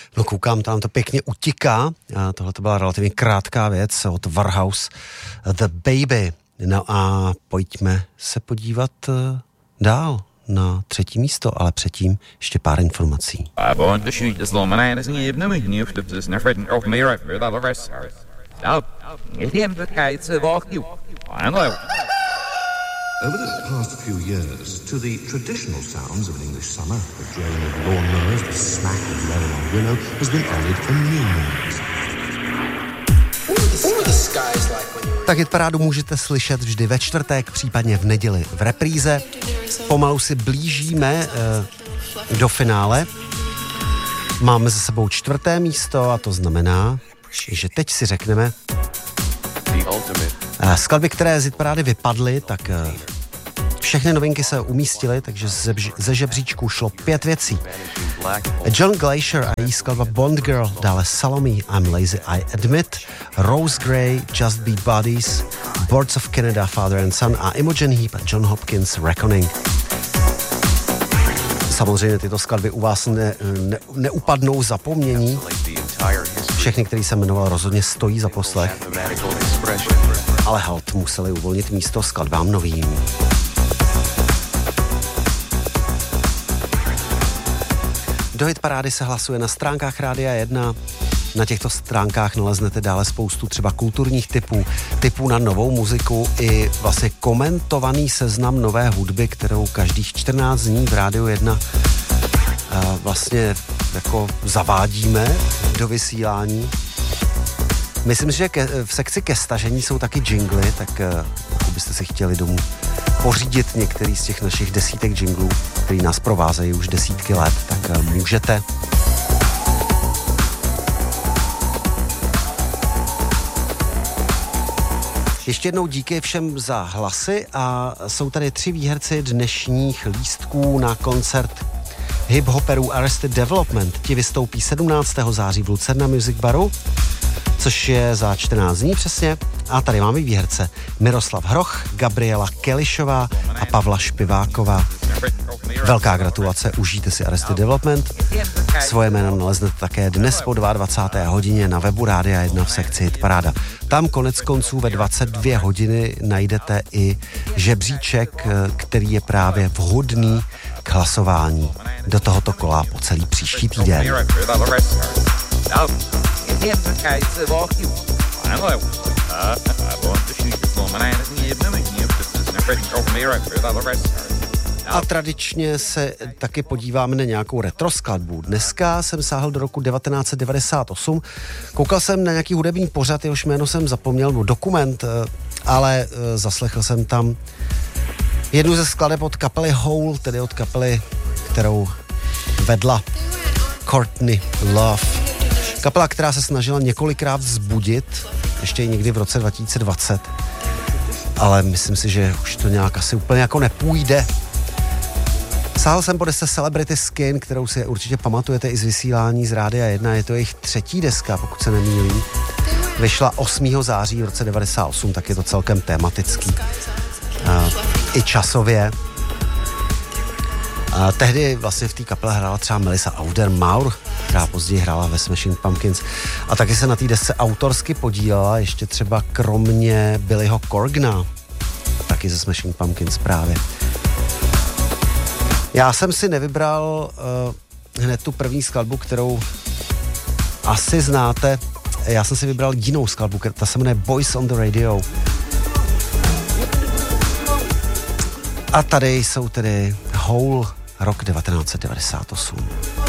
No koukám, tam to pěkně utiká. Tohle to byla relativně krátká věc od Warhouse, The Baby. No a pojďme se podívat dál na třetí místo, ale předtím ještě pár informací. Over the past few years, to the traditional sounds of an English summer, the drone of lawnmowers, the smack of rain on willow, has been added a new noise. Tak hitparádu můžete slyšet vždy ve čtvrtek, případně v neděli v repríze. Pomalu si blížíme do finále. Máme za sebou čtvrté místo a to znamená, že teď si řekneme skladby, které z hitparády vypadly, tak všechny novinky se umístily, takže ze žebříčku šlo 5 věcí. John Glacier a její skladba Bond Girl, dále Salome, I'm Lazy, I Admit, Rose Gray, Just Be Buddies, Birds of Canada, Father and Son a Imogen Heap a John Hopkins, Reckoning. Samozřejmě tyto skladby u vás neupadnou zapomnění. Všechny, který se jmenoval, rozhodně stojí za poslech. Ale halt museli uvolnit místo skladbám novým. Do hitparády se hlasuje na stránkách Rádia 1. Na těchto stránkách naleznete dále spoustu třeba kulturních typů na novou muziku i vlastně komentovaný seznam nové hudby, kterou každých 14 dní v Rádiu 1 vlastně jako zavádíme do vysílání. Myslím, že v sekci ke stažení jsou taky jingly, tak pokud byste si chtěli domů pořídit některý z těch našich desítek jinglů, který nás provázejí už desítky let, tak můžete. Ještě jednou díky všem za hlasy a jsou tady 3 výherci dnešních lístků na koncert hip-hoperů Arrested Development. Ti vystoupí 17. září v Lucerna Music Baru, což je za 14 dní přesně. A tady máme výherce Miroslav Hroch, Gabriela Kelišová a Pavla Špiváková. Velká gratulace, užijte si Arrested Development. Svoje jméno naleznete také dnes po 22. hodině na webu Rádia 1 v sekci Hitparáda. Tam konec konců ve 22 hodiny najdete i žebříček, který je právě vhodný k hlasování do tohoto kola po celý příští týden. A tradičně se taky podíváme na nějakou retro skladbu. Dneska jsem sáhl do roku 1998. Koukal jsem na nějaký hudební pořad, jehož jméno jsem zapomněl, dokument, ale zaslechl jsem tam jednu ze skladeb od kapely Hole, tedy od kapely, kterou vedla Courtney Love. Kapela, která se snažila několikrát vzbudit, ještě i někdy v roce 2020, ale myslím si, že už to nějak asi úplně jako nepůjde. Sáhl jsem po desce Celebrity Skin, kterou si určitě pamatujete i z vysílání z Rádia 1, je to jejich 3. deska, pokud se nemýlím. Vyšla 8. září v roce 98, tak je to celkem tematický. I časově. Tehdy vlastně v té kapele hrála třeba Melissa Auder-Maur, která později hrála ve Smashing Pumpkins. A taky se na té desce autorsky podílela ještě třeba kromě Billyho Corgana, taky ze Smashing Pumpkins právě. Já jsem si nevybral hned tu první skladbu, kterou asi znáte. Já jsem si vybral jinou skladbu, ta se jmenuje Boys on the Radio. A tady jsou tedy Hole, rok 1998.